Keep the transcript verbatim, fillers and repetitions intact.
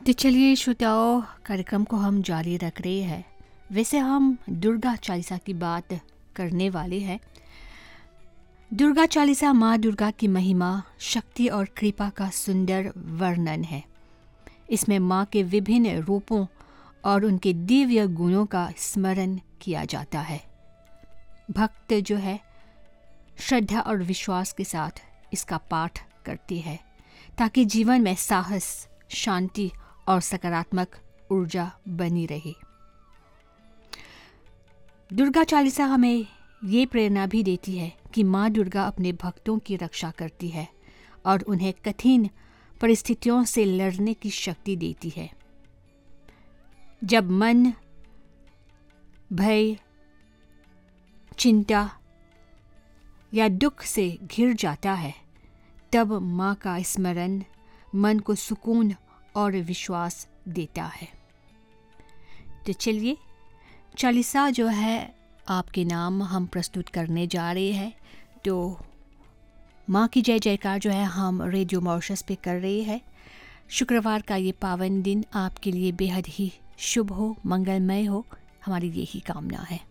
तो चलिए श्रोताओं, कार्यक्रम को हम जारी रख रहे हैं। वैसे हम दुर्गा चालीसा की बात करने वाले हैं। दुर्गा चालीसा माँ दुर्गा की महिमा, शक्ति और कृपा का सुंदर वर्णन है। इसमें माँ के विभिन्न रूपों और उनके दिव्य गुणों का स्मरण किया जाता है। भक्त जो है श्रद्धा और विश्वास के साथ इसका पाठ करती है ताकि जीवन में साहस, शांति और सकारात्मक ऊर्जा बनी रहे। दुर्गा चालीसा हमें ये प्रेरणा भी देती है कि माँ दुर्गा अपने भक्तों की रक्षा करती है और उन्हें कठिन परिस्थितियों से लड़ने की शक्ति देती है। जब मन भय, चिंता या दुख से घिर जाता है, तब माँ का स्मरण मन को सुकून और विश्वास देता है। तो चलिए, चालीसा जो है आपके नाम हम प्रस्तुत करने जा रहे हैं। तो माँ की जय जयकार जो है हम रेडियो मॉरिशस पे कर रहे हैं। शुक्रवार का ये पावन दिन आपके लिए बेहद ही शुभ हो, मंगलमय हो, हमारी यही कामना है।